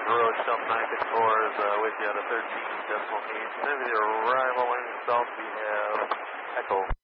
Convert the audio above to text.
Rochelle 964 is with you at a 13.8. With your arrival in south, we have Echo